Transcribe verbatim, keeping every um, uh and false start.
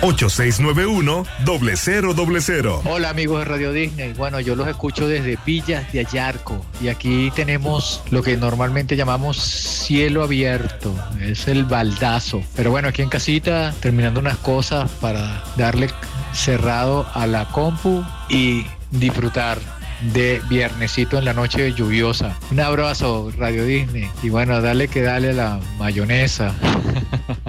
ocho seis nueve uno, cero cero cero cero. Hola amigos de Radio Disney, bueno, yo los escucho desde Villas de Ayarco y aquí tenemos lo que normalmente llamamos cielo abierto, es el baldazo, pero bueno, aquí en casita terminando unas cosas para darle cerrado a la compu y disfrutar de viernesito en la noche lluviosa. Un abrazo Radio Disney y bueno, dale que dale a la mayonesa.